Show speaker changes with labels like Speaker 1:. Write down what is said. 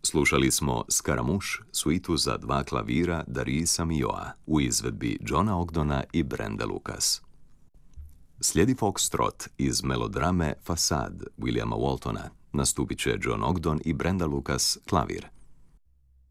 Speaker 1: Slušali smo Skaramuš, suitu za 2 klavira Dariusa Milhaud u izvedbi Johna Ogdona i Brenda Lucas. Slijedi Foxtrot iz melodrame Fasad Williama Waltona. Nastupit će John Ogdon i Brenda Lucas klavir.